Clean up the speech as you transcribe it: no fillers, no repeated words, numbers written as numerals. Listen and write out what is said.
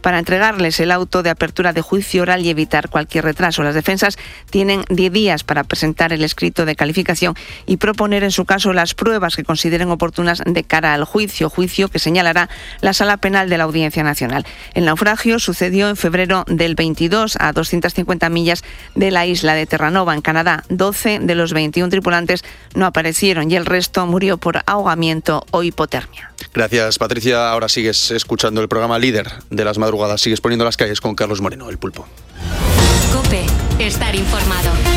para entregarles el auto de apertura de juicio oral y evitar cualquier retraso. Las defensas tienen 10 días para presentar el escrito de calificación y proponer en su caso las pruebas que consideren oportunas de cara al juicio que señalará la Sala Penal de la Audiencia Nacional. El naufragio sucedió en febrero del 22 a 250 millas de la isla de Terranova, en Canadá. 12 de los 21 tripulantes no aparecieron y el resto murió por ahogamiento o hipotermia. Gracias, Patricia. Ahora sigues escuchando el programa líder de las madrugadas. Sigues poniendo las calles con Carlos Moreno, el Pulpo. COPE. Estar informado.